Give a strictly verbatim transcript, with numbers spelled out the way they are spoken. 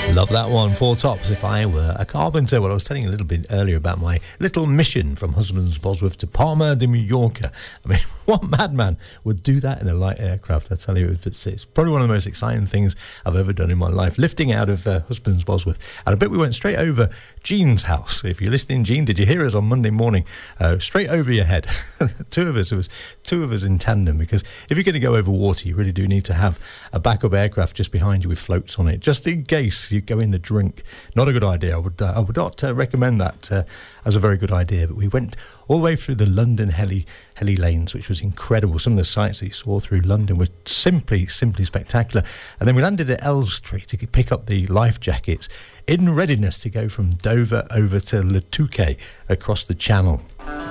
Love that one, Four Tops, If I Were a Carpenter. Well, I was telling you a little bit earlier about my little mission from Husbands Bosworth to Palma de Mallorca. I mean, what madman would do that in a light aircraft? I tell you, it's, it's probably one of the most exciting things I've ever done in my life, lifting out of uh, Husbands Bosworth. And I bet we went straight over Jean's house. If you're listening, Jean, did you hear us on Monday morning? Uh, straight over your head. two of us, it was two of us in tandem, because if you're going to go over water, you really do need to have a backup aircraft just behind you with floats on it, just in case you go in the drink. Not a good idea. I would uh, I would not uh, recommend that uh, as a very good idea. But we went all the way through the London heli heli lanes, which was incredible. Some of the sights that you saw through London were simply simply spectacular. And then we landed at Elstree to pick up the life jackets in readiness to go from Dover over to Le Touquet across the Channel.